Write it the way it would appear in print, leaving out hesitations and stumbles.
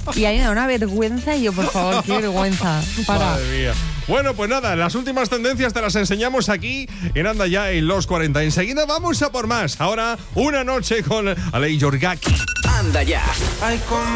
Y a mí me da una vergüenza y yo, por favor, qué vergüenza. Para. Madre mía. Bueno, pues nada, las últimas tendencias te las enseñamos aquí en Anda Ya en los 40. Enseguida vamos a por más. Ahora, una noche con Alei Yorgaki. Anda Ya.